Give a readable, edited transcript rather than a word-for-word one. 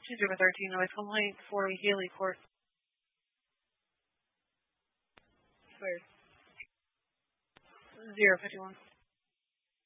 2013 noise complaint for Haley Court. Swears. 051.